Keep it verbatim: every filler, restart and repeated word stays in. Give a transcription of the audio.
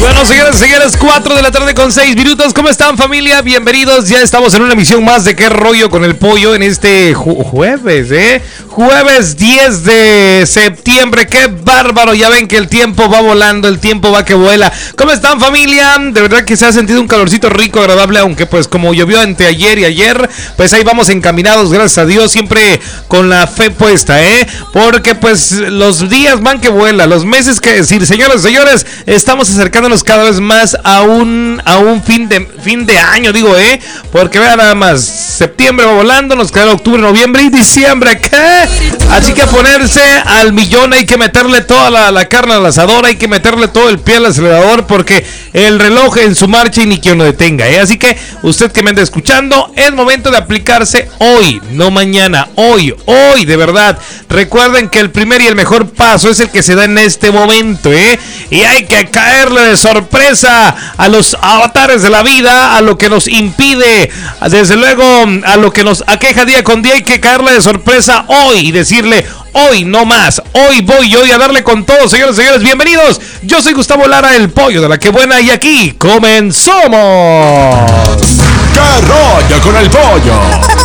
Bueno, señores, señores, cuatro de la tarde con seis minutos. ¿Cómo están, familia? Bienvenidos. Ya estamos en una emisión más de Qué Rollo con el Pollo en este ju- jueves, ¿eh? Jueves diez de septiembre. ¡Qué bárbaro! Ya ven que el tiempo va volando, el tiempo va que vuela. ¿Cómo están, familia? De verdad que se ha sentido un calorcito rico, agradable, aunque pues como llovió entre ayer y ayer, pues ahí vamos encaminados, gracias a Dios, siempre con la fe puesta, ¿eh? Porque pues los días van que vuelan, los meses que decir, señores, señores, estamos acercándonos cada vez más a un a un fin de fin de año, digo, ¿eh? Porque vean nada más, septiembre va volando, nos queda octubre, noviembre y diciembre, ¿qué? Así que a ponerse al millón, hay que meterle toda la, la carne al asador, hay que meterle todo el pie al acelerador, porque el reloj en su marcha y ni quien lo detenga, ¿eh? Así que usted que me anda escuchando, es momento de aplicarse hoy, no mañana, hoy, hoy, de verdad. Recuerden que el primer y el mejor paso es el que se da en este momento, ¿eh? Y hay que caerle de sorpresa a los avatares de la vida, a lo que nos impide, desde luego, a lo que nos aqueja día con día. Hay que caerle de sorpresa hoy y decirle: hoy no más, hoy voy hoy a darle con todo, señores, señores, bienvenidos. Yo soy Gustavo Lara, el Pollo de la que buena, y aquí comenzamos. ¡Qué rollo con el Pollo!